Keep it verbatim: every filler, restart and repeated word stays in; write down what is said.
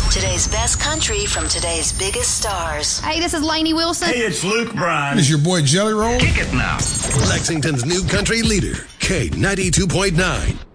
Today's best country from today's biggest stars. Hey, this is Lainey Wilson. Hey, it's Luke Bryan. This is your boy Jelly Roll. Kick it now. Lexington's new country leader, K ninety-two point nine.